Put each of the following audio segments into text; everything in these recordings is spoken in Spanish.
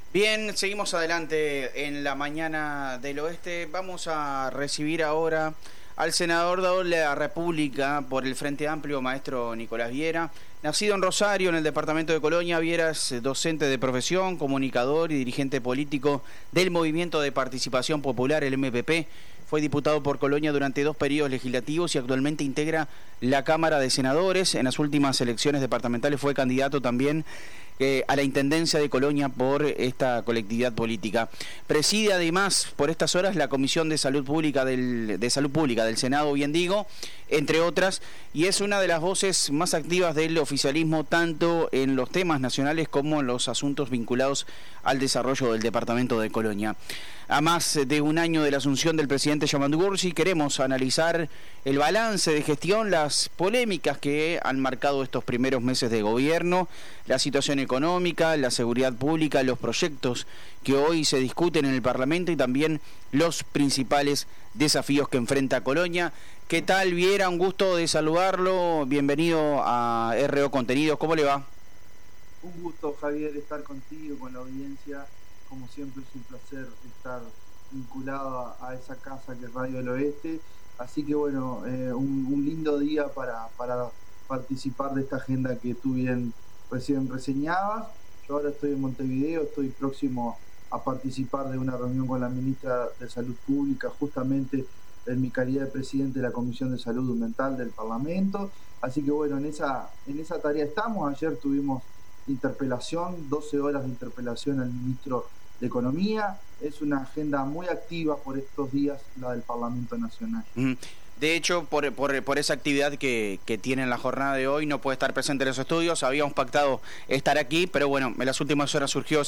Bien, seguimos adelante en la mañana del oeste. Vamos a recibir ahora al senador de la República por el Frente Amplio, maestro Nicolás Viera. Nacido en Rosario, en el departamento de Colonia, Viera es docente de profesión, comunicador y dirigente político del Movimiento de Participación Popular, el MPP. Fue diputado por Colonia durante 2 periodos legislativos y actualmente integra la Cámara de Senadores. En las últimas elecciones departamentales fue candidato también a la Intendencia de Colonia por esta colectividad política. Preside además por estas horas la Comisión de Salud Pública del Senado, bien digo, entre otras, y es una de las voces más activas del oficialismo, tanto en los temas nacionales como en los asuntos vinculados al desarrollo del departamento de Colonia. A más de un año de la asunción del presidente Yamandú-Orsi, queremos analizar el balance de gestión, las polémicas que han marcado estos primeros meses de gobierno, la situación económica, la seguridad pública, los proyectos que hoy se discuten en el Parlamento y también los principales desafíos que enfrenta Colonia. ¿Qué tal, Viera? Un gusto de saludarlo. Bienvenido a RO Contenidos. ¿Cómo le va? Un gusto, Javier, estar contigo, con la audiencia. Como siempre es un placer estar vinculado a esa casa que es Radio del Oeste. Así que bueno, un lindo día para participar de esta agenda que tú bien recién reseñabas. Yo ahora estoy en Montevideo, estoy próximo a participar de una reunión con la ministra de Salud Pública, justamente en mi calidad de presidente de la Comisión de Salud Mental del Parlamento. Así que bueno, en esa tarea estamos. Ayer tuvimos interpelación, 12 horas de interpelación al ministro de Economía. Es una agenda muy activa por estos días, la del Parlamento Nacional. De hecho, por esa actividad que tiene en la jornada de hoy, no puede estar presente en los estudios. Habíamos pactado estar aquí, pero bueno, en las últimas horas surgió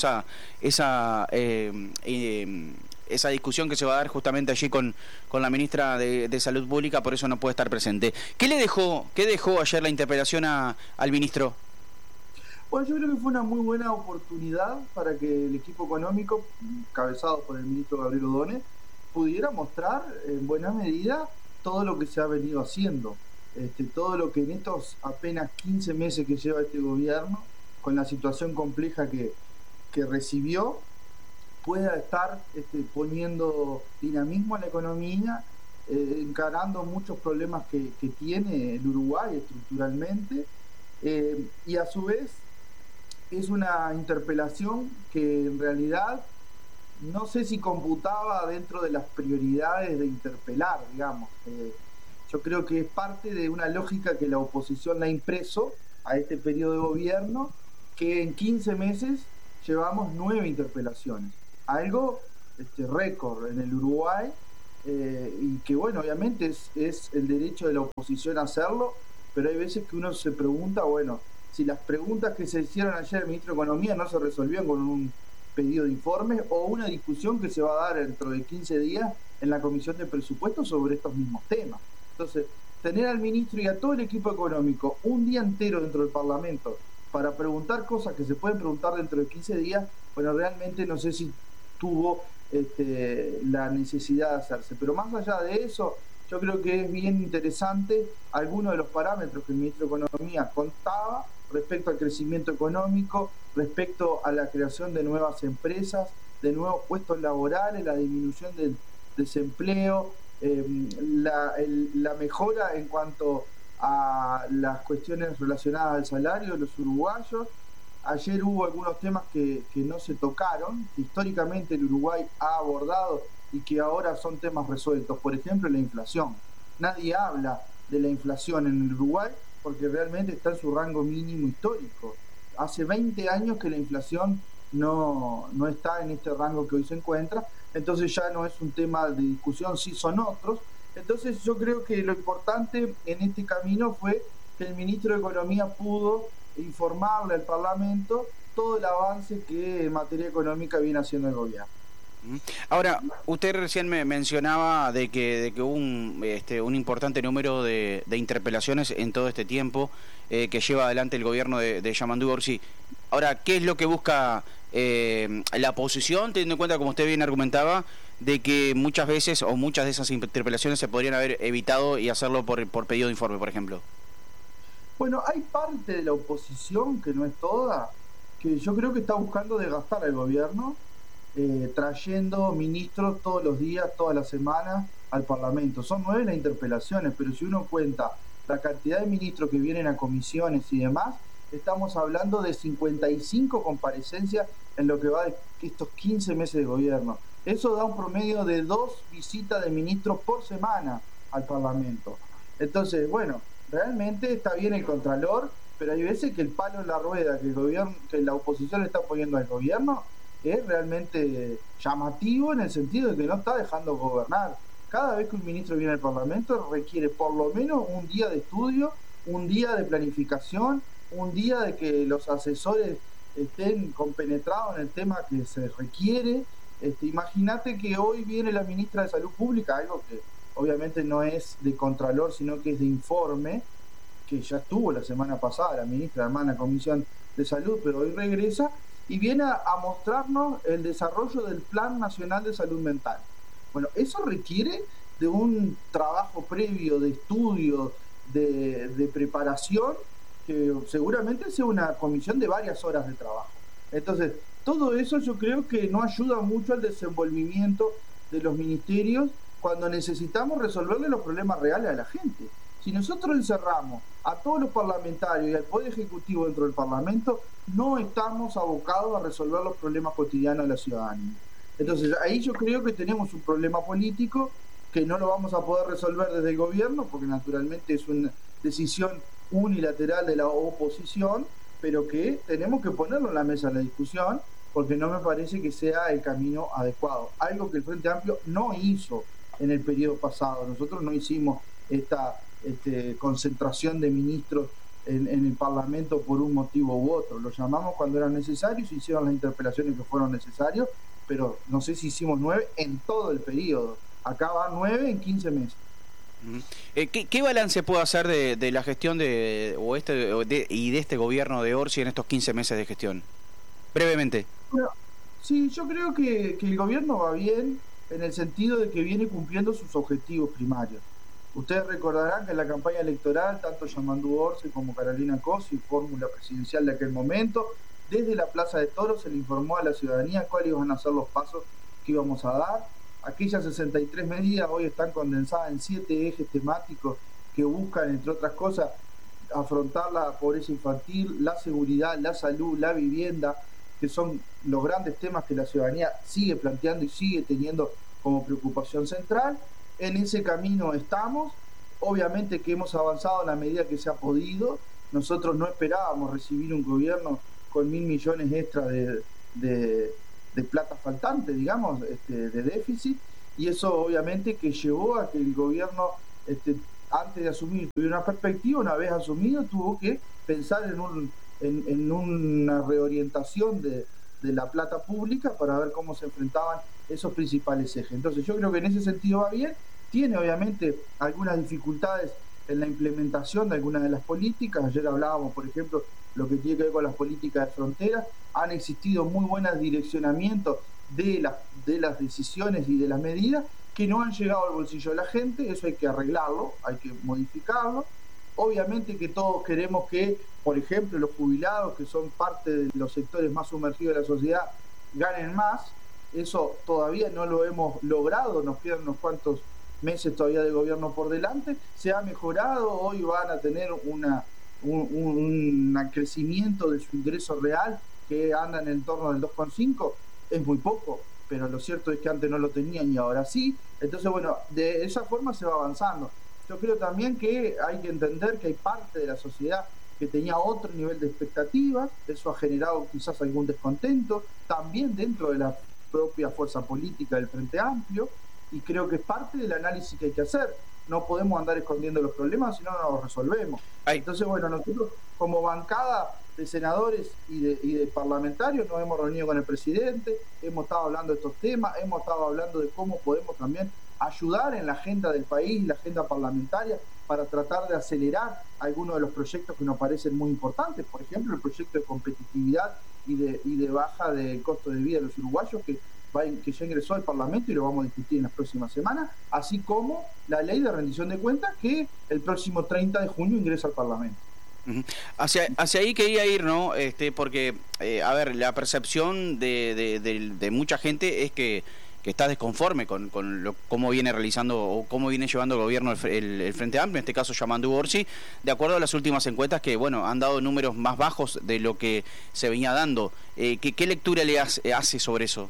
esa discusión que se va a dar justamente allí con la ministra de Salud Pública, por eso no puede estar presente. ¿Qué dejó ayer la interpelación al ministro? Bueno, yo creo que fue una muy buena oportunidad para que el equipo económico, encabezado por el ministro Gabriel Ordóñez, pudiera mostrar en buena medida todo lo que se ha venido haciendo, todo lo que en estos apenas 15 meses que lleva este gobierno, con la situación compleja que recibió, pueda estar poniendo dinamismo a la economía, encarando muchos problemas que tiene el Uruguay estructuralmente, y a su vez es una interpelación que en realidad no sé si computaba dentro de las prioridades de interpelar, digamos. Yo creo que es parte de una lógica que la oposición le ha impreso a este periodo de gobierno, que en 15 meses llevamos 9 interpelaciones. Algo récord en el Uruguay, y que bueno, obviamente es el derecho de la oposición a hacerlo, pero hay veces que uno se pregunta, bueno, si las preguntas que se hicieron ayer al ministro de Economía no se resolvían con un pedido de informes o una discusión que se va a dar dentro de 15 días en la Comisión de Presupuestos sobre estos mismos temas. Entonces, tener al ministro y a todo el equipo económico un día entero dentro del Parlamento para preguntar cosas que se pueden preguntar dentro de 15 días, bueno, realmente no sé si tuvo la necesidad de hacerse. Pero más allá de eso, yo creo que es bien interesante algunos de los parámetros que el ministro de Economía contaba respecto al crecimiento económico, respecto a la creación de nuevas empresas, de nuevos puestos laborales, la disminución del desempleo, la mejora en cuanto a las cuestiones relacionadas al salario de los uruguayos. Ayer hubo algunos temas que no se tocaron, que históricamente el Uruguay ha abordado y que ahora son temas resueltos. Por ejemplo, la inflación. Nadie habla de la inflación en el Uruguay porque realmente está en su rango mínimo histórico. Hace 20 años que la inflación no está en este rango que hoy se encuentra, entonces ya no es un tema de discusión, sí son otros. Entonces yo creo que lo importante en este camino fue que el ministro de Economía pudo informarle al Parlamento todo el avance que en materia económica viene haciendo el gobierno. Ahora, usted recién me mencionaba de que hubo un importante número de interpelaciones en todo este tiempo que lleva adelante el gobierno de Yamandú-Orsi. Ahora, ¿qué es lo que busca la oposición, teniendo en cuenta, como usted bien argumentaba, de que muchas veces o muchas de esas interpelaciones se podrían haber evitado y hacerlo por pedido de informe, por ejemplo? Bueno, hay parte de la oposición, que no es toda, que yo creo que está buscando desgastar al gobierno, trayendo ministros todos los días, todas las semanas al Parlamento. Son 9 las interpelaciones, pero si uno cuenta la cantidad de ministros que vienen a comisiones y demás, estamos hablando de 55 comparecencias en lo que va de estos 15 meses de gobierno. Eso da un promedio de 2 visitas de ministros por semana al Parlamento. Entonces, bueno, realmente está bien el Contralor, pero hay veces que el palo en la rueda que la oposición le está poniendo al gobierno es realmente llamativo, en el sentido de que no está dejando gobernar. Cada vez que un ministro viene al Parlamento requiere por lo menos un día de estudio, un día de planificación, un día de que los asesores estén compenetrados en el tema que se requiere. Imagínate que hoy viene la ministra de Salud Pública, algo que obviamente no es de Contralor, sino que es de informe, que ya estuvo la semana pasada la ministra en la Comisión de Salud, pero hoy regresa y viene a mostrarnos el desarrollo del Plan Nacional de Salud Mental. Bueno, eso requiere de un trabajo previo, de estudio, de preparación, que seguramente sea una comisión de varias horas de trabajo. Entonces, todo eso yo creo que no ayuda mucho al desenvolvimiento de los ministerios cuando necesitamos resolverle los problemas reales a la gente. Si nosotros encerramos a todos los parlamentarios y al Poder Ejecutivo dentro del Parlamento, no estamos abocados a resolver los problemas cotidianos de la ciudadanía. Entonces, ahí yo creo que tenemos un problema político que no lo vamos a poder resolver desde el gobierno, porque naturalmente es una decisión unilateral de la oposición, pero que tenemos que ponerlo en la mesa de la discusión, porque no me parece que sea el camino adecuado. Algo que el Frente Amplio no hizo en el periodo pasado. Nosotros no hicimos esta concentración de ministros en el Parlamento por un motivo u otro. Lo llamamos cuando era necesario, se hicieron las interpelaciones que fueron necesarias, pero no sé si hicimos 9 en todo el periodo. Acá van 9 en 15 meses. ¿Qué balance puede hacer de la gestión de este gobierno de Orsi en estos 15 meses de gestión? Brevemente. Bueno, sí, yo creo que el gobierno va bien en el sentido de que viene cumpliendo sus objetivos primarios. Ustedes recordarán que en la campaña electoral, tanto Yamandú Orsi como Carolina Cossi, fórmula presidencial de aquel momento, desde la Plaza de Toros se le informó a la ciudadanía cuáles iban a ser los pasos que íbamos a dar. Aquellas 63 medidas hoy están condensadas en 7 ejes temáticos que buscan, entre otras cosas, afrontar la pobreza infantil, la seguridad, la salud, la vivienda, que son los grandes temas que la ciudadanía sigue planteando y sigue teniendo como preocupación central. En ese camino estamos. Obviamente que hemos avanzado en la medida que se ha podido. Nosotros no esperábamos recibir un gobierno con 1.000 millones extra de plata faltante, digamos, de déficit, y eso obviamente que llevó a que el gobierno, antes de asumir, tuviera una perspectiva. Una vez asumido, tuvo que pensar en una reorientación de la plata pública para ver cómo se enfrentaban esos principales ejes. Entonces yo creo que en ese sentido va bien. Tiene obviamente algunas dificultades en la implementación de algunas de las políticas. Ayer hablábamos, por ejemplo, lo que tiene que ver con las políticas de fronteras. Han existido muy buenos direccionamientos de las decisiones y de las medidas que no han llegado al bolsillo de la gente. Eso hay que arreglarlo, hay que modificarlo. Obviamente que todos queremos que, por ejemplo, los jubilados, que son parte de los sectores más sumergidos de la sociedad, ganen más. Eso todavía no lo hemos logrado, nos quedan unos cuantos meses todavía de gobierno por delante. Se ha mejorado, hoy van a tener un crecimiento de su ingreso real que anda en el torno del 2,5, es muy poco, pero lo cierto es que antes no lo tenían y ahora sí. Entonces, bueno, de esa forma se va avanzando. Yo creo también que hay que entender que hay parte de la sociedad que tenía otro nivel de expectativas. Eso ha generado quizás algún descontento, también dentro de la propia fuerza política del Frente Amplio, y creo que es parte del análisis que hay que hacer. No podemos andar escondiendo los problemas, si no, no los resolvemos. Entonces, bueno, nosotros como bancada de senadores y de parlamentarios nos hemos reunido con el presidente, hemos estado hablando de estos temas, hemos estado hablando de cómo podemos también ayudar en la agenda del país, la agenda parlamentaria, para tratar de acelerar algunos de los proyectos que nos parecen muy importantes. Por ejemplo, el proyecto de competitividad y de baja del costo de vida de los uruguayos, que ya ingresó al Parlamento y lo vamos a discutir en las próximas semanas, así como la ley de rendición de cuentas que el próximo 30 de junio ingresa al Parlamento. Ujú. Hacia ahí quería ir, ¿no? Porque, a ver, la percepción de mucha gente es que está desconforme con cómo viene realizando o cómo viene llevando el gobierno el Frente Amplio, en este caso Yamandu Orsi, de acuerdo a las últimas encuestas que, bueno, han dado números más bajos de lo que se venía dando. ¿Qué lectura le hace sobre eso?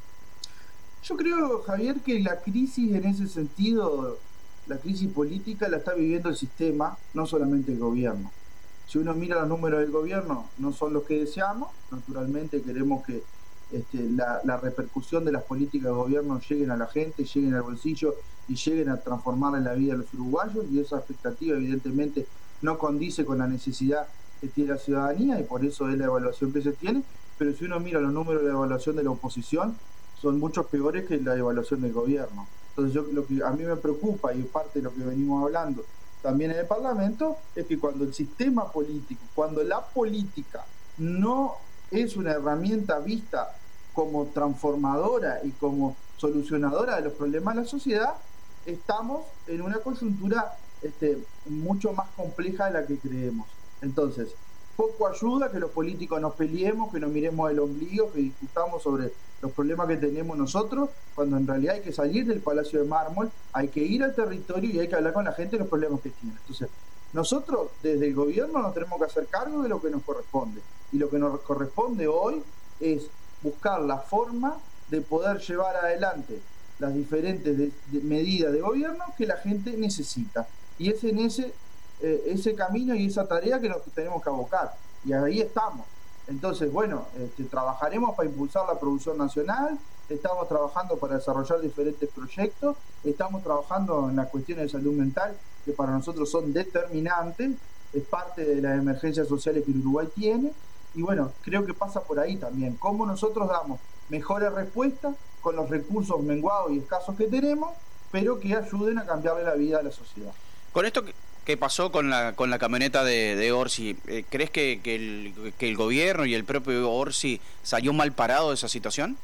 Yo creo, Javier, que la crisis en ese sentido, la crisis política la está viviendo el sistema, no solamente el gobierno. Si uno mira los números del gobierno, no son los que deseamos. Naturalmente queremos que la repercusión de las políticas del gobierno lleguen a la gente, lleguen al bolsillo y lleguen a transformar en la vida de los uruguayos, y esa expectativa evidentemente no condice con la necesidad que tiene la ciudadanía, y por eso es la evaluación que se tiene. Pero si uno mira los números de la evaluación de la oposición, son muchos peores que la evaluación del gobierno. Entonces lo que a mí me preocupa, y es parte de lo que venimos hablando también en el Parlamento, es que cuando el sistema político, cuando la política no es una herramienta vista como transformadora y como solucionadora de los problemas de la sociedad, estamos en una coyuntura mucho más compleja de la que creemos. Entonces, poco ayuda que los políticos nos peleemos, que nos miremos el ombligo, que discutamos sobre los problemas que tenemos nosotros, cuando en realidad hay que salir del Palacio de Mármol, hay que ir al territorio y hay que hablar con la gente de los problemas que tiene. Entonces, nosotros desde el gobierno nos tenemos que hacer cargo de lo que nos corresponde. Y lo que nos corresponde hoy es buscar la forma de poder llevar adelante las diferentes medidas de gobierno que la gente necesita. Y es en ese camino y esa tarea que nos tenemos que abocar. Y ahí estamos. Entonces, bueno, trabajaremos para impulsar la producción nacional, estamos trabajando para desarrollar diferentes proyectos, estamos trabajando en las cuestiones de salud mental, que para nosotros son determinantes, es parte de las emergencias sociales que el Uruguay tiene, y bueno, creo que pasa por ahí también, cómo nosotros damos mejores respuestas con los recursos menguados y escasos que tenemos, pero que ayuden a cambiarle la vida a la sociedad. Con esto que pasó con la camioneta de Orsi, ¿crees que el gobierno y el propio Orsi salió mal parado de esa situación?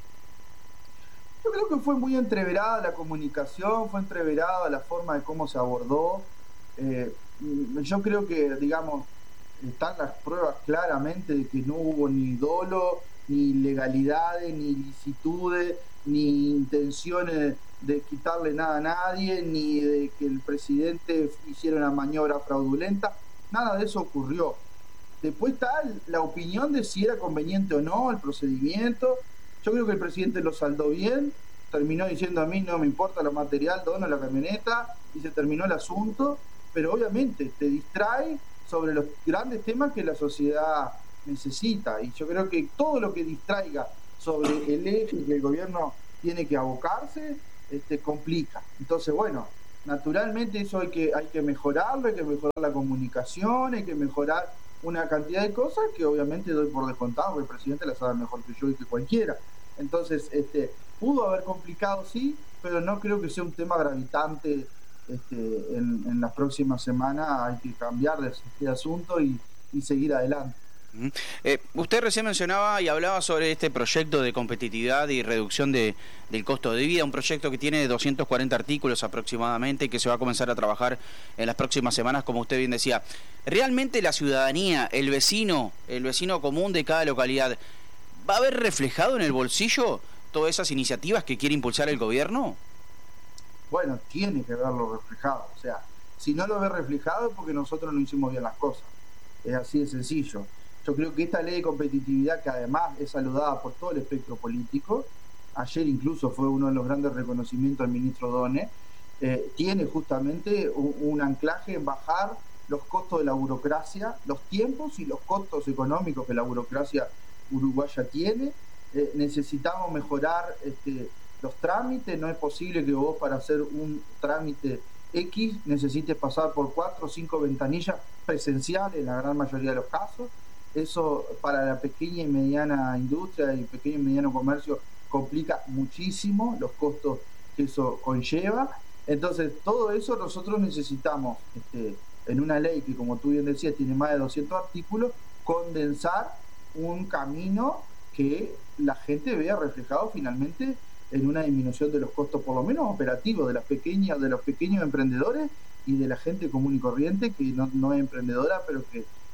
Yo creo que fue muy entreverada la comunicación, fue entreverada la forma de cómo se abordó. Yo creo que, digamos, están las pruebas claramente de que no hubo ni dolo, ni ilegalidades, ni ilicitudes, ni intenciones de quitarle nada a nadie, ni de que el presidente hiciera una maniobra fraudulenta. Nada de eso ocurrió. Después está la opinión de si era conveniente o no el procedimiento. Yo creo que el presidente lo saldó bien, terminó diciendo a mí no me importa lo material, dono la camioneta, y se terminó el asunto, pero obviamente te distrae sobre los grandes temas que la sociedad necesita, y yo creo que todo lo que distraiga sobre el eje que el gobierno tiene que abocarse, complica. Entonces, bueno, naturalmente eso hay que mejorarlo, hay que mejorar la comunicación, hay que mejorar una cantidad de cosas que obviamente doy por descontado, porque el presidente las sabe mejor que yo y que cualquiera. Entonces, pudo haber complicado, sí, pero no creo que sea un tema gravitante. En las próximas semanas hay que cambiar de este asunto y seguir adelante. Usted recién mencionaba y hablaba sobre este proyecto de competitividad y reducción del costo de vida, un proyecto que tiene 240 artículos aproximadamente y que se va a comenzar a trabajar en las próximas semanas, como usted bien decía. ¿Realmente la ciudadanía, el vecino común de cada localidad, va a ver reflejado en el bolsillo todas esas iniciativas que quiere impulsar el gobierno? Bueno, tiene que verlo reflejado. O sea, si no lo ve reflejado es porque nosotros no hicimos bien las cosas. Es así de sencillo. Yo creo que esta ley de competitividad, que además es saludada por todo el espectro político, ayer incluso fue uno de los grandes reconocimientos al ministro Done, tiene justamente un anclaje en bajar los costos de la burocracia, los tiempos y los costos económicos que la burocracia uruguaya tiene. Necesitamos mejorar los trámites. No es posible que vos para hacer un trámite X necesites pasar por 4 o 5 ventanillas presenciales en la gran mayoría de los casos. Eso para la pequeña y mediana industria y pequeño y mediano comercio complica muchísimo los costos que eso conlleva. Entonces, todo eso nosotros necesitamos, en una ley que, como tú bien decías, tiene más de 200 artículos, condensar un camino que la gente vea reflejado finalmente en una disminución de los costos, por lo menos operativos, de los pequeños emprendedores y de la gente común y corriente que no es emprendedora, pero que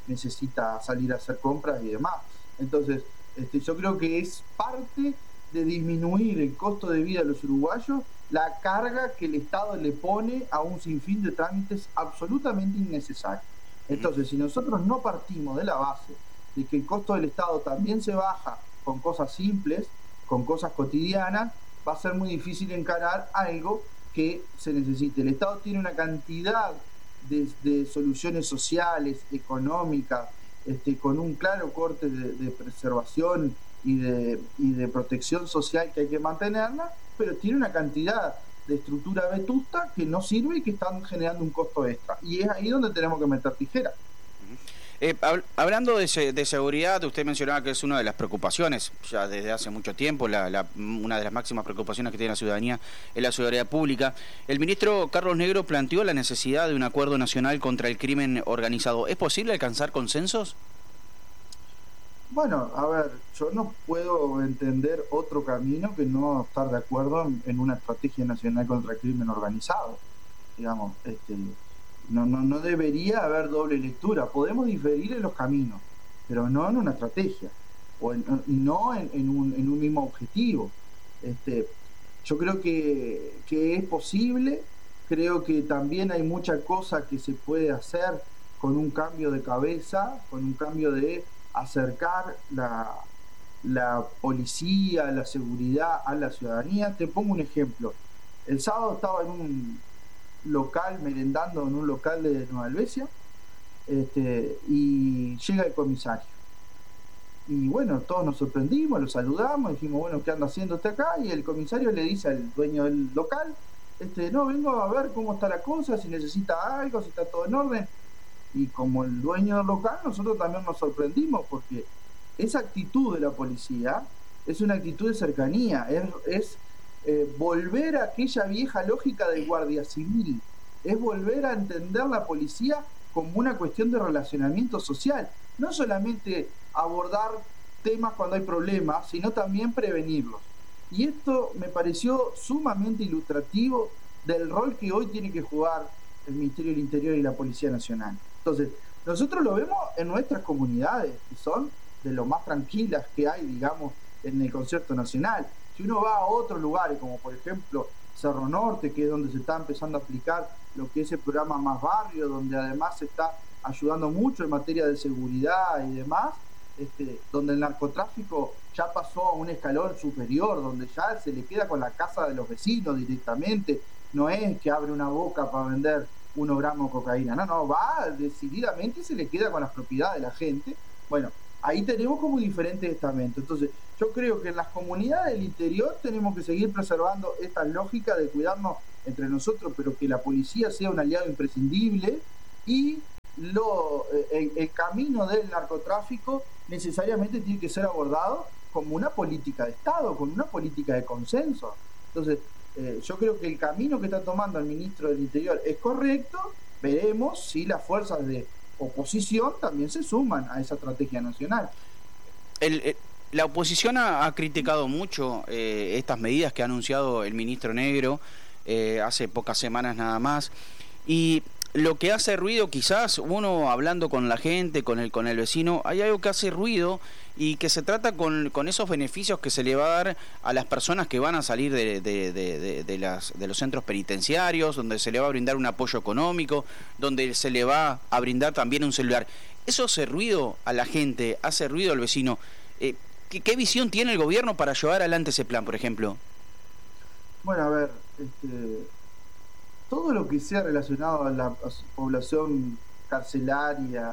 necesita salir a hacer compras y demás. Entonces, yo creo que es parte de disminuir el costo de vida de los uruguayos la carga que el Estado le pone a un sinfín de trámites absolutamente innecesarios. Entonces, si nosotros no partimos de la base de que el costo del Estado también se baja con cosas simples, con cosas cotidianas, va a ser muy difícil encarar algo que se necesite. El Estado tiene una cantidad de soluciones sociales, económicas, con un claro corte de preservación y de protección social que hay que mantenerla, pero tiene una cantidad de estructura vetusta que no sirve y que están generando un costo extra. Y es ahí donde tenemos que meter tijera. Hablando de seguridad, usted mencionaba que es una de las preocupaciones, ya desde hace mucho tiempo, una de las máximas preocupaciones que tiene la ciudadanía es la seguridad pública. El ministro Carlos Negro planteó la necesidad de un acuerdo nacional contra el crimen organizado. ¿Es posible alcanzar consensos? Bueno, a ver, yo no puedo entender otro camino que no estar de acuerdo en una estrategia nacional contra el crimen organizado. Digamos, no debería haber doble lectura. Podemos diferir en los caminos, pero no en una estrategia, y no en un mismo objetivo. Yo creo que es posible, creo que también hay mucha cosa que se puede hacer con un cambio de cabeza, con un cambio de acercar la policía, la seguridad a la ciudadanía. Te pongo un ejemplo. El sábado estaba en un local, merendando en un local de Nueva Helvecia, y llega el comisario. Y bueno, todos nos sorprendimos, lo saludamos, dijimos, bueno, ¿qué anda haciendo usted acá? Y el comisario le dice al dueño del local, no, vengo a ver cómo está la cosa, si necesita algo, si está todo en orden. Y como el dueño del local, nosotros también nos sorprendimos, porque esa actitud de la policía es una actitud de cercanía, es volver a aquella vieja lógica del guardia civil, es volver a entender la policía como una cuestión de relacionamiento social, no solamente abordar temas cuando hay problemas, sino también prevenirlos. Y esto me pareció sumamente ilustrativo del rol que hoy tiene que jugar el Ministerio del Interior y la Policía Nacional. Entonces, nosotros lo vemos en nuestras comunidades, que son de lo más tranquilas que hay, digamos, en el concierto nacional. Si uno va a otros lugares, como por ejemplo Cerro Norte, que es donde se está empezando a aplicar lo que es el programa Más Barrio, donde además se está ayudando mucho en materia de seguridad y demás, donde el narcotráfico ya pasó a un escalón superior, donde ya se le queda con la casa de los vecinos directamente, no es que abre una boca para vender 1 gramo de cocaína, no, va decididamente y se le queda con las propiedades de la gente. Bueno, ahí tenemos como diferentes estamentos. Entonces, yo creo que en las comunidades del interior tenemos que seguir preservando esta lógica de cuidarnos entre nosotros, pero que la policía sea un aliado imprescindible, y el camino del narcotráfico necesariamente tiene que ser abordado como una política de Estado, como una política de consenso. Entonces, yo creo que el camino que está tomando el ministro del Interior es correcto. Veremos si las fuerzas de oposición también se suman a esa estrategia nacional. La oposición ha criticado mucho estas medidas que ha anunciado el ministro Negro hace pocas semanas nada más, y lo que hace ruido, quizás uno hablando con la gente, con el vecino, hay algo que hace ruido y que se trata con esos beneficios que se le va a dar a las personas que van a salir de los centros penitenciarios, donde se le va a brindar un apoyo económico, donde se le va a brindar también un celular. Eso hace ruido a la gente, hace ruido al vecino. ¿Qué visión tiene el gobierno para llevar adelante ese plan, por ejemplo? Bueno, a ver, todo lo que sea relacionado a la población carcelaria,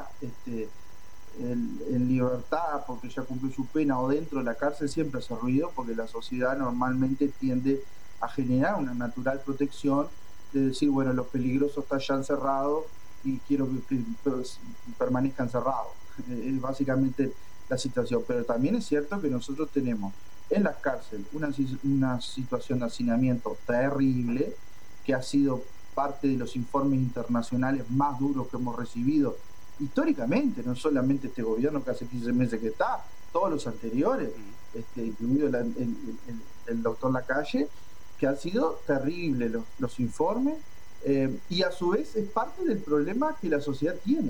en libertad, porque ya cumplió su pena, o dentro de la cárcel, siempre hace ruido, porque la sociedad normalmente tiende a generar una natural protección de decir, bueno, los peligrosos están ya encerrados y quiero que permanezcan encerrados. Es básicamente la situación. Pero también es cierto que nosotros tenemos en las cárceles una situación de hacinamiento terrible, que ha sido parte de los informes internacionales más duros que hemos recibido históricamente, no solamente este gobierno que hace 15 meses que está, todos los anteriores, incluido el doctor Lacalle, que han sido terribles los informes, y a su vez es parte del problema que la sociedad tiene.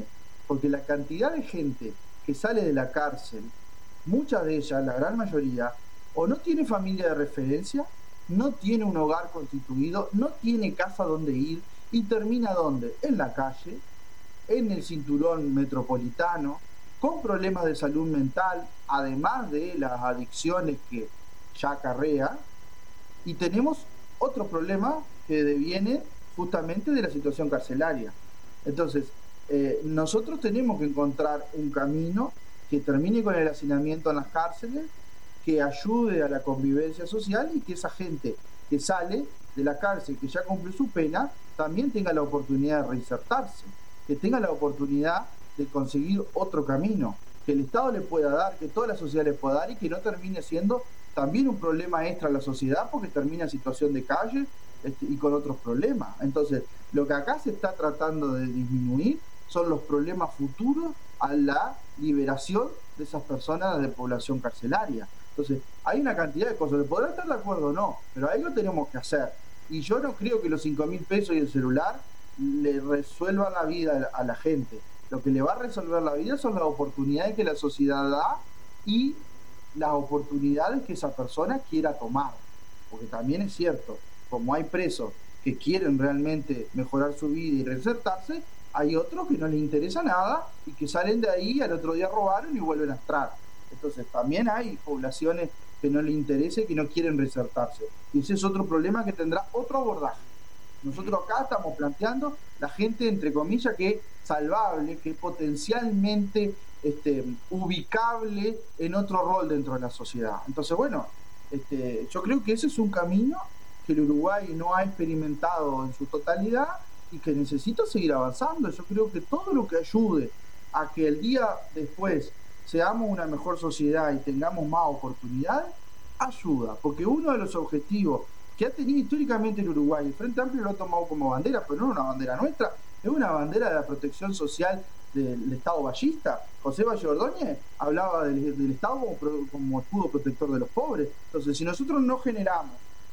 porque la cantidad de gente que sale de la cárcel, muchas de ellas, la gran mayoría, o no tiene familia de referencia, no tiene un hogar constituido, no tiene casa donde ir y termina ¿dónde? En la calle, en el cinturón metropolitano, con problemas de salud mental, además de las adicciones que ya acarrea, y tenemos otro problema que deviene justamente de la situación carcelaria. Entonces, nosotros tenemos que encontrar un camino que termine con el hacinamiento en las cárceles, que ayude a la convivencia social y que esa gente que sale de la cárcel, que ya cumplió su pena, también tenga la oportunidad de reinsertarse, que tenga la oportunidad de conseguir otro camino, que el Estado le pueda dar, que toda la sociedad le pueda dar y que no termine siendo también un problema extra a la sociedad porque termina en situación de calle y con otros problemas. Entonces, lo que acá se está tratando de disminuir son los problemas futuros a la liberación de esas personas de población carcelaria. Entonces, hay una cantidad de cosas, podrán estar de acuerdo o no, pero algo tenemos que hacer. Y yo no creo que los 5.000 pesos y el celular le resuelvan la vida a la gente. Lo que le va a resolver la vida son las oportunidades que la sociedad da y las oportunidades que esa persona quiera tomar. Porque también es cierto, como hay presos que quieren realmente mejorar su vida y reinsertarse, hay otros que no les interesa nada y que salen de ahí, al otro día robaron y vuelven a entrar. Entonces también hay poblaciones que no les interesa y que no quieren reinsertarse. Y ese es otro problema que tendrá otro abordaje. Nosotros acá estamos planteando la gente, entre comillas, que es salvable, que es potencialmente ubicable en otro rol dentro de la sociedad. Entonces, bueno, yo creo que ese es un camino que el Uruguay no ha experimentado en su totalidad y que necesita seguir avanzando. Yo creo que todo lo que ayude a que el día después seamos una mejor sociedad y tengamos más oportunidades, ayuda, porque uno de los objetivos que ha tenido históricamente el Uruguay, el Frente Amplio lo ha tomado como bandera, pero no es una bandera nuestra, es una bandera de la protección social del Estado ballista. José Valle Ordóñez hablaba del Estado como escudo protector de los pobres. Entonces, si nosotros no generamos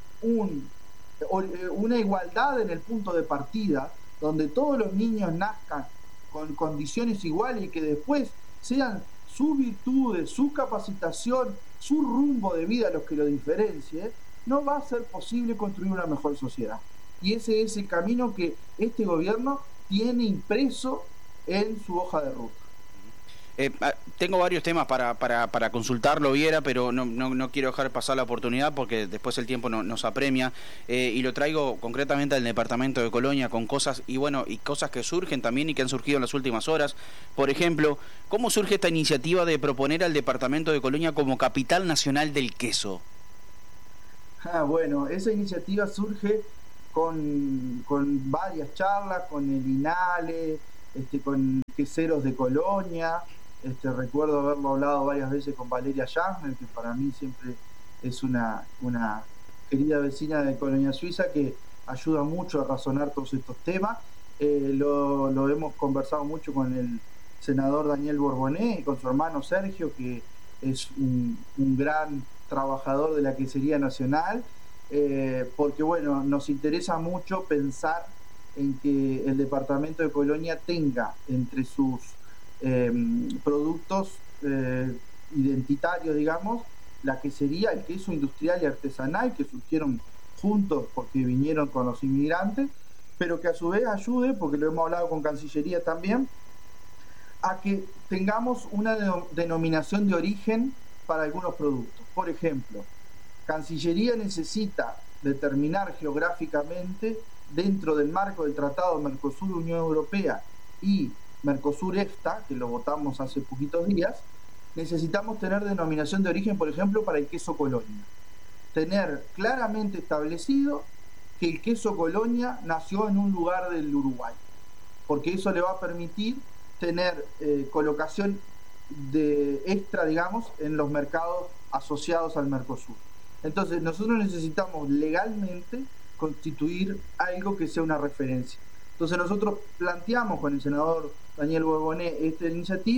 una igualdad en el punto de partida, donde todos los niños nazcan con condiciones iguales y que después sean sus virtudes, su capacitación, su rumbo de vida los que lo diferencie, no va a ser posible construir una mejor sociedad. Y ese es el camino que este gobierno tiene impreso en su hoja de ruta. Tengo varios temas para consultarlo, Viera, pero no quiero dejar pasar la oportunidad porque después el tiempo nos apremia, y lo traigo concretamente al departamento de Colonia con cosas y cosas que surgen también y que han surgido en las últimas horas. Por ejemplo, ¿cómo surge esta iniciativa de proponer al departamento de Colonia como capital nacional del queso? Bueno, esa iniciativa surge con varias charlas, con el INALE, con queseros de Colonia. Recuerdo haberlo hablado varias veces con Valeria Jasner, que para mí siempre es una querida vecina de Colonia Suiza que ayuda mucho a razonar todos estos temas. Lo hemos conversado mucho con el senador Daniel Borbonet y con su hermano Sergio, que es un gran trabajador de la quesería nacional, porque bueno, nos interesa mucho pensar en que el departamento de Colonia tenga entre sus productos identitarios, digamos, la quesería, el queso industrial y artesanal, que surgieron juntos porque vinieron con los inmigrantes, pero que a su vez ayude, porque lo hemos hablado con Cancillería también, a que tengamos una denominación de origen para algunos productos. Por ejemplo, Cancillería necesita determinar geográficamente, dentro del marco del Tratado Mercosur-Unión Europea y Mercosur-EFTA, que lo votamos hace poquitos días, necesitamos tener denominación de origen, por ejemplo, para el queso Colonia. Tener claramente establecido que el queso Colonia nació en un lugar del Uruguay, porque eso le va a permitir tener colocación de extra, digamos, en los mercados asociados al Mercosur. Entonces, nosotros necesitamos legalmente constituir algo que sea una referencia. Entonces, nosotros planteamos con el senador Daniel Borbonet esta iniciativa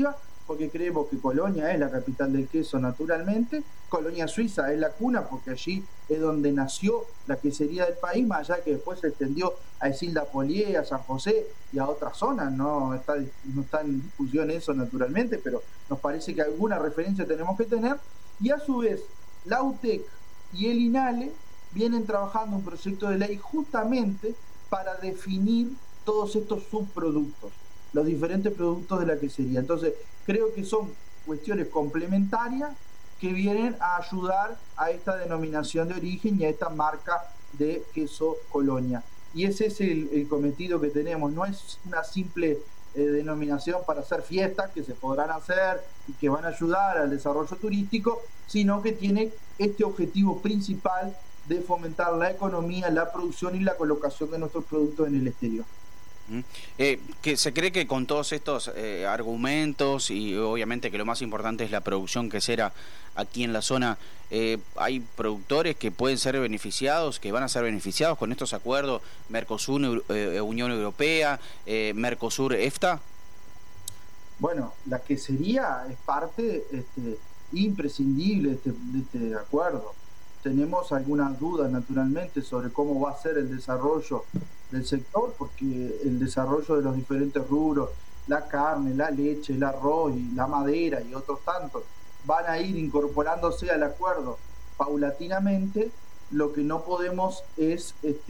porque creemos que Colonia es la capital del queso naturalmente. Colonia Suiza es la cuna porque allí es donde nació la quesería del país, más allá que después se extendió a Isilda Polié, a San José y a otras zonas. No está en discusión eso naturalmente, pero nos parece que alguna referencia tenemos que tener. Y a su vez, la UTEC y el INALE vienen trabajando un proyecto de ley justamente para definir todos estos subproductos, los diferentes productos de la quesería. Entonces, creo que son cuestiones complementarias que vienen a ayudar a esta denominación de origen y a esta marca de queso Colonia. Y ese es el cometido que tenemos. No es una simple denominación para hacer fiestas que se podrán hacer y que van a ayudar al desarrollo turístico, sino que tiene este objetivo principal de fomentar la economía, la producción y la colocación de nuestros productos en el exterior. Que se cree que con todos estos argumentos y obviamente que lo más importante es la producción quesera aquí en la zona, hay productores que pueden ser beneficiados, que van a ser beneficiados con estos acuerdos Mercosur, Unión Europea, Mercosur, EFTA. Bueno, la quesería es parte imprescindible de este acuerdo. Tenemos algunas dudas naturalmente sobre cómo va a ser el desarrollo del sector, porque el desarrollo de los diferentes rubros, la carne, la leche, el arroz y la madera y otros tantos, van a ir incorporándose al acuerdo paulatinamente. Lo que no podemos es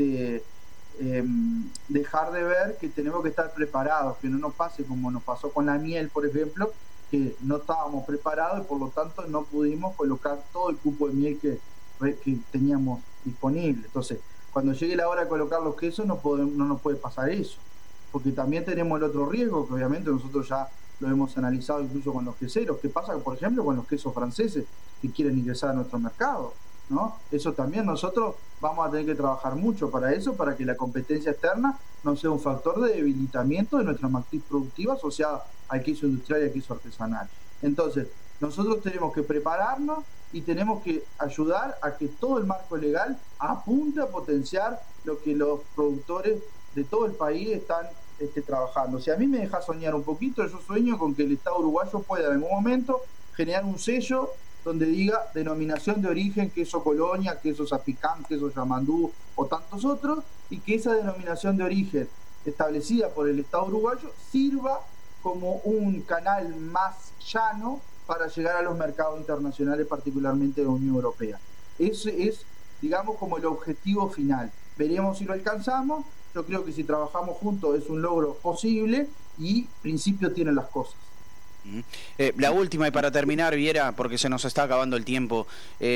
dejar de ver que tenemos que estar preparados, que no nos pase como nos pasó con la miel, por ejemplo, que no estábamos preparados y por lo tanto no pudimos colocar todo el cupo de miel que teníamos disponible. Entonces, cuando llegue la hora de colocar los quesos no nos puede pasar eso, porque también tenemos el otro riesgo, que obviamente nosotros ya lo hemos analizado incluso con los queseros. ¿Qué pasa, por ejemplo, con los quesos franceses que quieren ingresar a nuestro mercado? ¿No? Eso también nosotros vamos a tener que trabajar mucho para eso, para que la competencia externa no sea un factor de debilitamiento de nuestra matriz productiva asociada al queso industrial y al queso artesanal. Entonces, nosotros tenemos que prepararnos y tenemos que ayudar a que todo el marco legal apunte a potenciar lo que los productores de todo el país están trabajando. Si a mí me deja soñar un poquito, yo sueño con que el Estado uruguayo pueda en algún momento generar un sello donde diga denominación de origen, queso Colonia, queso Zapicán, queso Yamandú o tantos otros, y que esa denominación de origen establecida por el Estado uruguayo sirva como un canal más llano para llegar a los mercados internacionales, particularmente de la Unión Europea. Ese es, digamos, como el objetivo final. Veremos si lo alcanzamos. Yo creo que si trabajamos juntos es un logro posible y principio tienen las cosas. La última y para terminar, Viera, porque se nos está acabando el tiempo,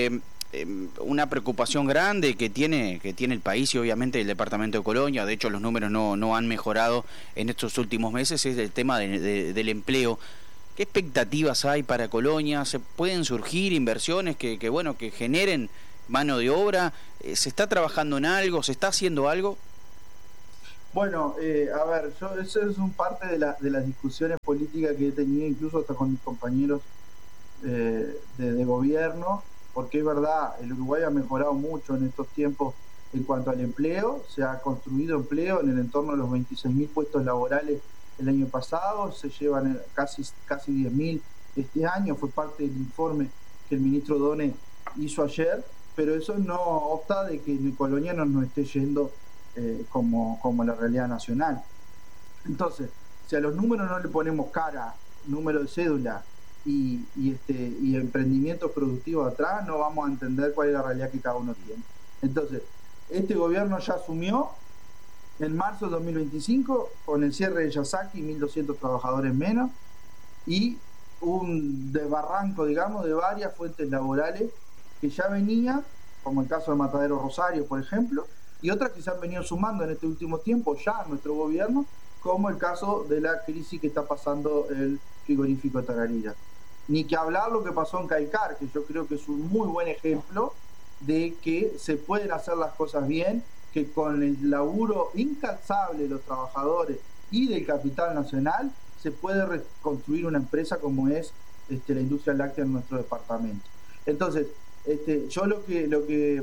una preocupación grande que tiene el país y obviamente el departamento de Colonia, de hecho los números no han mejorado en estos últimos meses, es el tema del empleo. ¿Qué expectativas hay para Colonia? ¿Se pueden surgir inversiones que generen mano de obra? ¿Se está trabajando en algo? ¿Se está haciendo algo? Bueno, a ver, eso es un parte de las discusiones políticas que he tenido incluso hasta con mis compañeros de gobierno, porque es verdad, el Uruguay ha mejorado mucho en estos tiempos en cuanto al empleo. Se ha construido empleo en el entorno de los 26.000 puestos laborales el año pasado, se llevan casi 10.000 este año. Fue parte del informe que el ministro Done hizo ayer, pero eso no obsta de que en Colonia no nos esté yendo como la realidad nacional. Entonces, si a los números no le ponemos cara, número de cédula y emprendimientos productivos atrás, no vamos a entender cuál es la realidad que cada uno tiene. Entonces, este gobierno ya asumió en marzo de 2025 con el cierre de Yasaki, 1.200 trabajadores menos, y un desbarranco, digamos, de varias fuentes laborales que ya venía, como el caso de Matadero Rosario, por ejemplo, y otras que se han venido sumando en este último tiempo ya a nuestro gobierno, como el caso de la crisis que está pasando el frigorífico Tararira. Ni que hablar lo que pasó en Caicar, que yo creo que es un muy buen ejemplo de que se pueden hacer las cosas bien, que con el laburo incansable de los trabajadores y del capital nacional se puede reconstruir una empresa como es la industria láctea en nuestro departamento. Entonces, yo creo que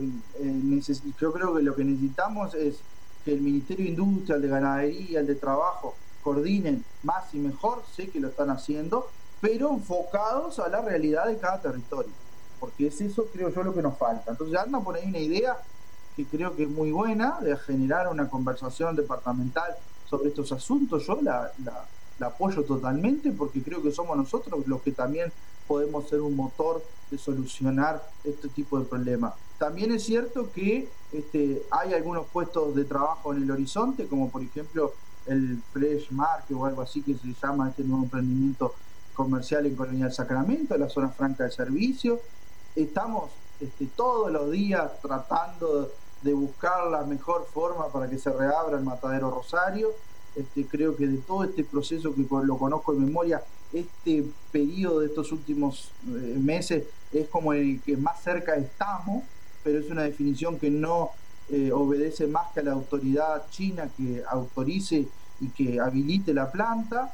lo que necesitamos es que el Ministerio de Industria, el de Ganadería, el de Trabajo coordinen más y mejor. Sé que lo están haciendo, pero enfocados a la realidad de cada territorio, porque es eso, creo yo, lo que nos falta. Entonces andan por ahí una idea que creo que es muy buena, de generar una conversación departamental sobre estos asuntos. Yo la apoyo totalmente, porque creo que somos nosotros los que también podemos ser un motor de solucionar este tipo de problemas. También es cierto que hay algunos puestos de trabajo en el horizonte, como por ejemplo el Fresh Market o algo así que se llama este nuevo emprendimiento comercial en Colonia del Sacramento, la zona franca de servicio. Estamos todos los días tratando de buscar la mejor forma para que se reabra el Matadero Rosario. Creo que de todo este proceso, que lo conozco de memoria, este periodo de estos últimos meses es como el que más cerca estamos, pero es una definición que no obedece más que a la autoridad china que autorice y que habilite la planta.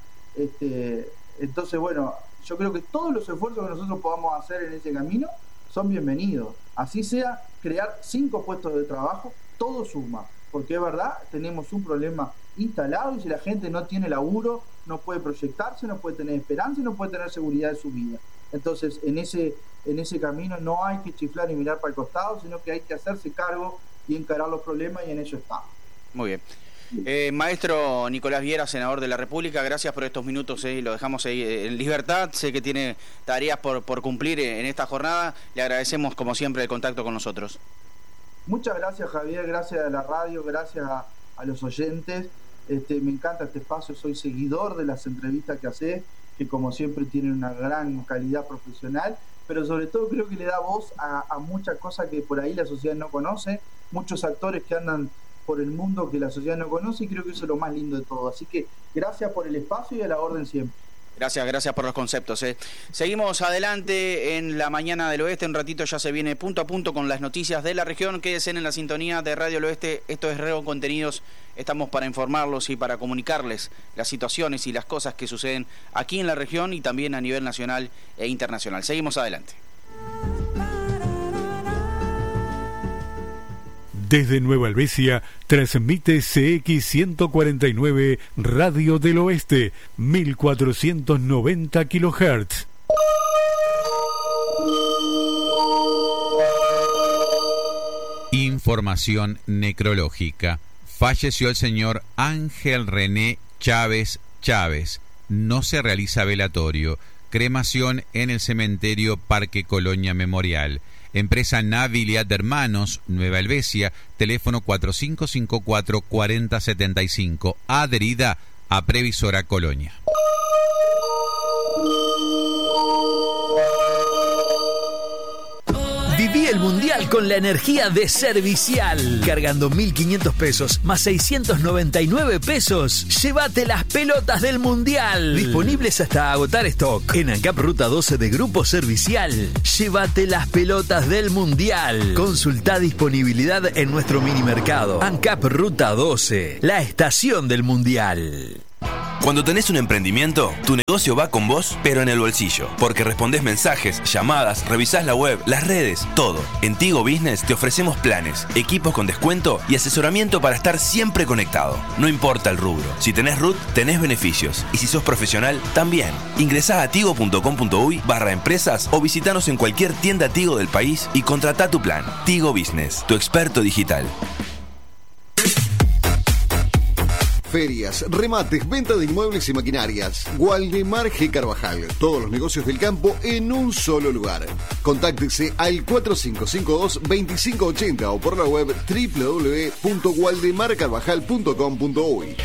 Entonces, bueno, yo creo que todos los esfuerzos que nosotros podamos hacer en ese camino son bienvenidos. Así sea, crear 5 puestos de trabajo, todo suma, porque es verdad, tenemos un problema instalado, y si la gente no tiene laburo, no puede proyectarse, no puede tener esperanza, no puede tener seguridad de su vida. Entonces, en ese camino no hay que chiflar y mirar para el costado, sino que hay que hacerse cargo y encarar los problemas, y en ello estamos. Muy bien. Maestro Nicolás Viera, senador de la República, gracias por estos minutos, lo dejamos ahí en libertad. Sé que tiene tareas por cumplir en esta jornada. Le agradecemos, como siempre, el contacto con nosotros. Muchas gracias, Javier, gracias a la radio, gracias a los oyentes. Me encanta este espacio, soy seguidor de las entrevistas que haces, que como siempre tienen una gran calidad profesional, pero sobre todo creo que le da voz a muchas cosas que por ahí la sociedad no conoce, muchos actores que andan por el mundo que la sociedad no conoce, y creo que eso es lo más lindo de todo. Así que gracias por el espacio y a la orden siempre. Gracias por los conceptos. Seguimos adelante en la mañana del oeste. Un ratito ya se viene punto a punto con las noticias de la región. Quédense en la sintonía de Radio del Oeste. Esto es Reo Contenidos. Estamos para informarlos y para comunicarles las situaciones y las cosas que suceden aquí en la región y también a nivel nacional e internacional. Seguimos adelante. Desde Nueva Albesia, transmite CX149 Radio del Oeste, 1490 kHz. Información necrológica. Falleció el señor Ángel René Chávez Chávez. No se realiza velatorio. Cremación en el cementerio Parque Colonia Memorial. Empresa Naviliat de Hermanos, Nueva Helvecia, teléfono 4554-4075, adherida a Previsora Colonia. Viví el Mundial con la energía de Servicial. Cargando 1.500 pesos más 699 pesos, llévate las pelotas del Mundial. Disponibles hasta agotar stock. En ANCAP Ruta 12 de Grupo Servicial. Llévate las pelotas del Mundial. Consulta disponibilidad en nuestro mini mercado. ANCAP Ruta 12, la estación del Mundial. Cuando tenés un emprendimiento, tu negocio va con vos, pero en el bolsillo. Porque respondés mensajes, llamadas, revisás la web, las redes, todo. En Tigo Business te ofrecemos planes, equipos con descuento y asesoramiento para estar siempre conectado. No importa el rubro. Si tenés RUT, tenés beneficios. Y si sos profesional, también. Ingresá a tigo.com.uy/empresas o visitanos en cualquier tienda Tigo del país y contratá tu plan. Tigo Business, tu experto digital. Ferias, remates, venta de inmuebles y maquinarias. Waldemar G. Carvajal. Todos los negocios del campo en un solo lugar. Contáctese al 4552-2580 o por la web www.waldemarcarvajal.com.uy.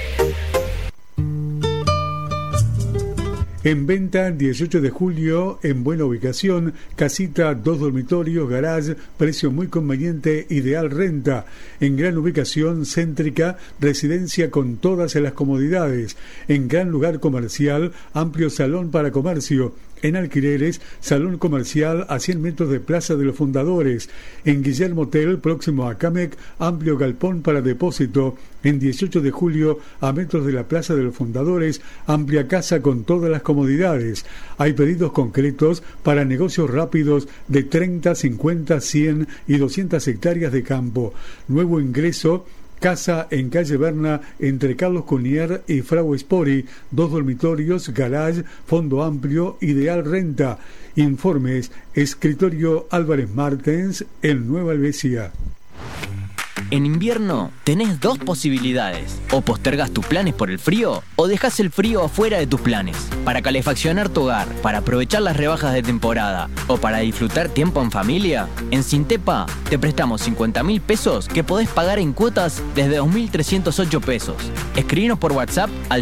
En venta, 18 de julio, en buena ubicación, casita, 2 dormitorios, garage, precio muy conveniente, ideal renta. En gran ubicación, céntrica, residencia con todas las comodidades. En gran lugar comercial, amplio salón para comercio. En alquileres, salón comercial a 100 metros de Plaza de los Fundadores. En Guillermo Hotel, próximo a Camec, amplio galpón para depósito. En 18 de julio, a metros de la Plaza de los Fundadores, amplia casa con todas las comodidades. Hay pedidos concretos para negocios rápidos de 30, 50, 100 y 200 hectáreas de campo. Nuevo ingreso Casa en calle Berna, entre Carlos Cunier y Frau Spori, 2 dormitorios, garage, fondo amplio, ideal renta. Informes, Escritorio Álvarez Martens, en Nueva Alvesia. En invierno tenés 2 posibilidades: o postergas tus planes por el frío, o dejas el frío afuera de tus planes. Para calefaccionar tu hogar, para aprovechar las rebajas de temporada o para disfrutar tiempo en familia, en Sintepa te prestamos 50.000 pesos que podés pagar en cuotas desde 2.308 pesos. Escribinos por WhatsApp al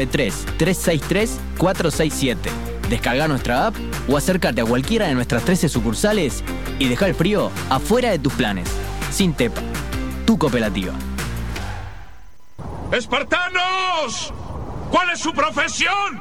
093-363-467. Descarga nuestra app o acércate a cualquiera de nuestras 13 sucursales y deja el frío afuera de tus planes. Sintepa, tu cooperativa. ¡Espartanos! ¿Cuál es su profesión?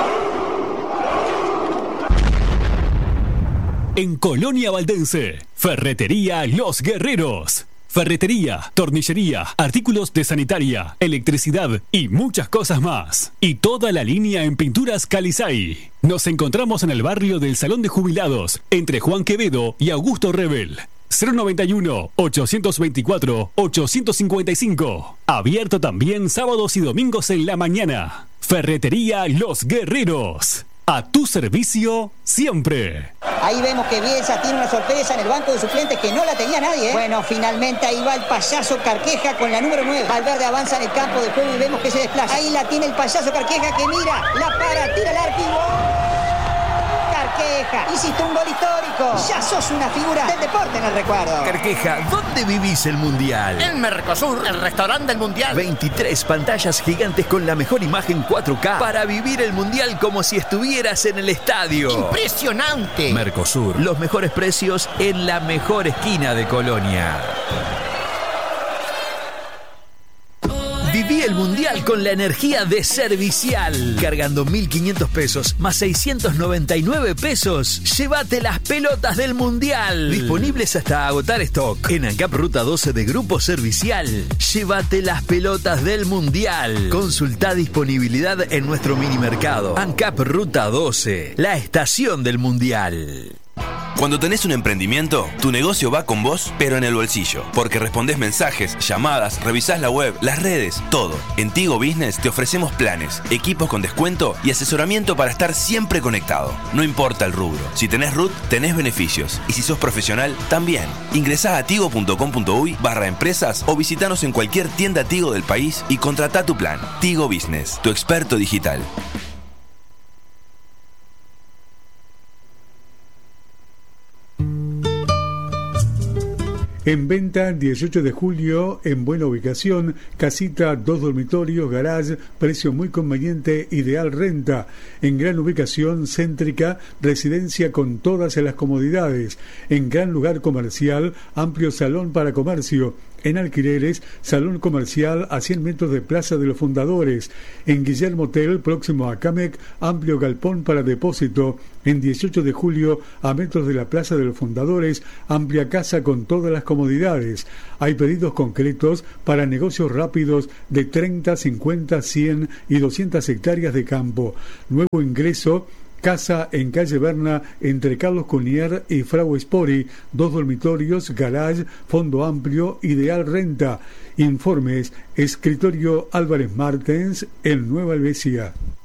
En Colonia Valdense, Ferretería Los Guerreros. Ferretería, tornillería, artículos de sanitaria, electricidad y muchas cosas más. Y toda la línea en pinturas Calizay. Nos encontramos en el barrio del Salón de Jubilados, entre Juan Quevedo y Augusto Rebel. 091-824-855. Abierto también sábados y domingos en la mañana. Ferretería Los Guerreros. A tu servicio siempre. Ahí vemos que Bielsa tiene una sorpresa en el banco de suplentes que no la tenía nadie, ¿eh? Bueno, finalmente ahí va el payaso Carqueja con la número 9. Valverde avanza en el campo de juego y vemos que se desplaza. Ahí la tiene el payaso Carqueja que mira, la para, tira el arco y ¡gol! Carqueja, hiciste un gol histórico. Ya sos una figura del deporte en el recuerdo. Carqueja, ¿dónde vivís el Mundial? En Mercosur, el restaurante del Mundial. 23 pantallas gigantes con la mejor imagen 4K para vivir el Mundial como si estuvieras en el estadio. ¡Impresionante! Mercosur, los mejores precios en la mejor esquina de Colonia. Viví el Mundial con la energía de Servicial. Cargando 1.500 pesos más 699 pesos, llévate las pelotas del Mundial. Disponibles hasta agotar stock. En ANCAP Ruta 12 de Grupo Servicial, llévate las pelotas del Mundial. Consulta disponibilidad en nuestro mini mercado. ANCAP Ruta 12, la estación del Mundial. Cuando tenés un emprendimiento, tu negocio va con vos, pero en el bolsillo. Porque respondés mensajes, llamadas, revisás la web, las redes, todo. En Tigo Business te ofrecemos planes, equipos con descuento y asesoramiento para estar siempre conectado. No importa el rubro. Si tenés RUT, tenés beneficios. Y si sos profesional, también. Ingresá a tigo.com.uy/empresas o visitanos en cualquier tienda Tigo del país y contratá tu plan. Tigo Business, tu experto digital. En venta, 18 de julio, en buena ubicación, casita, 2 dormitorios, garage, precio muy conveniente, ideal renta. En gran ubicación, céntrica, residencia con todas las comodidades. En gran lugar comercial, amplio salón para comercio. En alquileres, salón comercial a 100 metros de Plaza de los Fundadores. En Guillermo Hotel, próximo a Camec, amplio galpón para depósito. En 18 de julio, a metros de la Plaza de los Fundadores, amplia casa con todas las comodidades. Hay pedidos concretos para negocios rápidos de 30, 50, 100 y 200 hectáreas de campo. Nuevo ingreso. Casa en calle Berna, entre Carlos Cunier y Frau Spori, 2 dormitorios, garage, fondo amplio, ideal renta. Informes, Escritorio Álvarez Martens, en Nueva Alvesia.